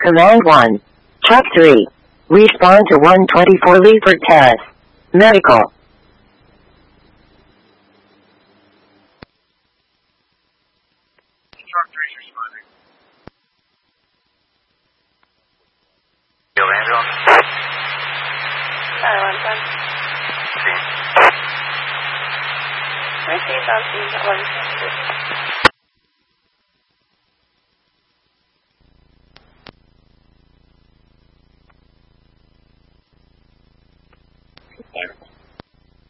Command 1. Truck 3. Respond to 124 Leopard Terrace. Medical. Truck 3's responding. Yo, ambulance. 911. Scene. Received on scene at 1.